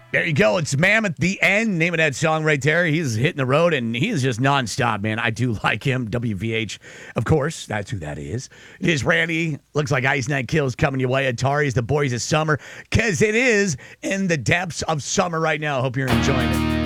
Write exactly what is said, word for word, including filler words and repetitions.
There you go. It's Mammoth, The End. Name of that song right there. He's hitting the road, and he's just nonstop, man. I do like him. W V H, of course. That's who that is. It is Randy. Looks like Ice Night Kills coming your way. Atari's The Boys of Summer, because it is in the depths of summer right now. Hope you're enjoying it.